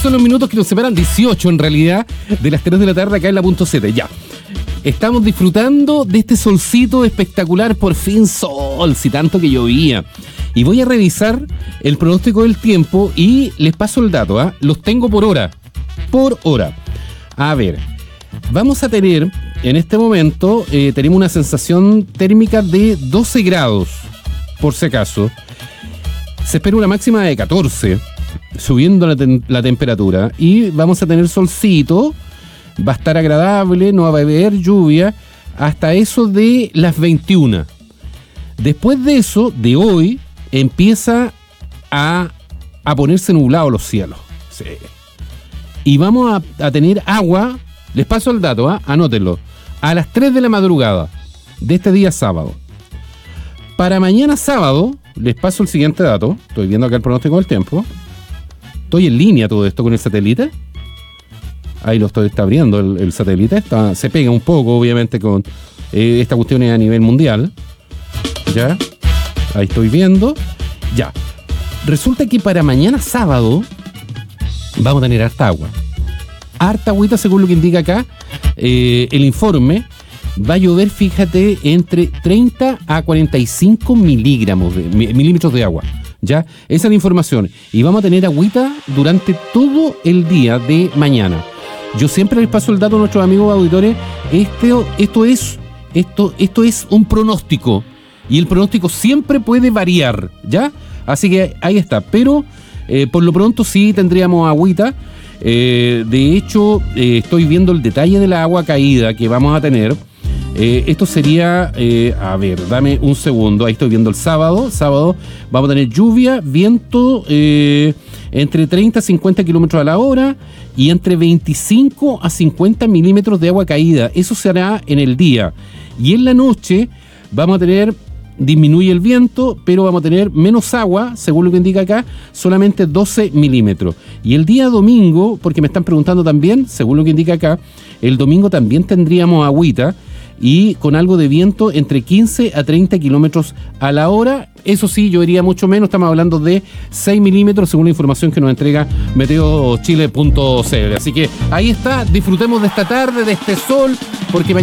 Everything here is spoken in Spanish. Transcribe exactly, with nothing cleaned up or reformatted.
son los minutos que nos separan, dieciocho en realidad, de las tres de la tarde acá en la punto Z. Ya. Estamos disfrutando de este solcito espectacular, por fin sol, si tanto que llovía. Y voy a revisar el pronóstico del tiempo y les paso el dato, ¿ah? ¿eh? Los tengo por hora. Por hora. A ver, vamos a tener, en este momento, eh, tenemos una sensación térmica de doce grados, por si acaso. Se espera una máxima de catorce, subiendo la, ten- la temperatura. Y vamos a tener solcito, va a estar agradable, no va a haber lluvia, hasta eso de las veintiuna. Después de eso, de hoy, empieza a, a ponerse nublado los cielos. Sí. Y vamos a, a tener agua, les paso el dato, ¿eh? Anótenlo, a las tres de la madrugada de este día sábado. Para mañana sábado, les paso el siguiente dato. Estoy viendo acá el pronóstico del tiempo. Estoy en línea todo esto con el satélite. Ahí lo estoy está abriendo el, el satélite. Está, se pega un poco, obviamente, con eh, esta cuestión a nivel mundial. Ya. Ahí estoy viendo. Ya. Resulta que para mañana sábado vamos a tener harta agua. Harta agüita, según lo que indica acá eh, el informe. Va a llover, fíjate, entre treinta a cuarenta y cinco miligramos de, milímetros de agua. Ya, esa es la información. Y vamos a tener agüita durante todo el día de mañana. Yo siempre les paso el dato a nuestros amigos auditores. Este, esto es, esto, esto es un pronóstico. Y el pronóstico siempre puede variar, ¿ya? Así que ahí está. Pero eh, por lo pronto sí tendríamos agüita. Eh, de hecho, eh, estoy viendo el detalle de la agua caída que vamos a tener. Eh, esto sería, eh, a ver, dame un segundo, ahí estoy viendo el sábado, sábado vamos a tener lluvia, viento eh, entre treinta a cincuenta kilómetros a la hora y entre veinticinco a cincuenta milímetros de agua caída, eso se hará en el día. Y en la noche vamos a tener, disminuye el viento, pero vamos a tener menos agua, según lo que indica acá, solamente doce milímetros. Y el día domingo, porque me están preguntando también, según lo que indica acá, el domingo también tendríamos agüita, y con algo de viento entre quince a treinta kilómetros a la hora. Eso sí, llovería mucho menos, estamos hablando de seis milímetros según la información que nos entrega meteo chile punto c l. Así que ahí está, disfrutemos de esta tarde, de este sol, porque mañana